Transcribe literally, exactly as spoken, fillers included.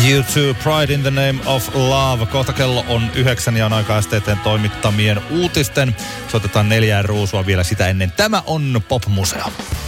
U two, Pride in the Name of Love. Kohta kello on yhdeksän ja on aika S T T:n toimittamien uutisten. Soitetaan neljään ruusua vielä sitä ennen. Tämä on Pop Museo.